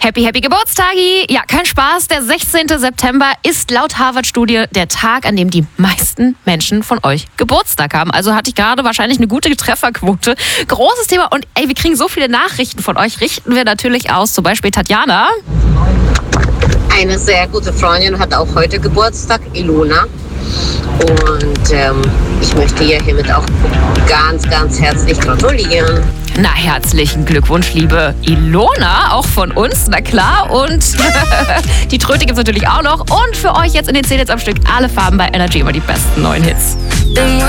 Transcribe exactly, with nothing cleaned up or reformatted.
Happy, happy Geburtstagi! Ja, kein Spaß. Der sechzehnte September ist laut Harvard-Studie der Tag, an dem die meisten Menschen von euch Geburtstag haben. Also hatte ich gerade wahrscheinlich eine gute Trefferquote. Großes Thema und ey, wir kriegen so viele Nachrichten von euch. Richten wir natürlich aus. Zum Beispiel Tatjana. Eine sehr gute Freundin hat auch heute Geburtstag, Ilona. Und ähm, ich möchte ihr hiermit auch ganz, ganz herzlich gratulieren. Na, herzlichen Glückwunsch, liebe Ilona, auch von uns, na klar. Und die Tröte gibt's natürlich auch noch. Und für euch jetzt in den zehn Hits am Stück alle Farben bei Energy, immer die besten neuen Hits.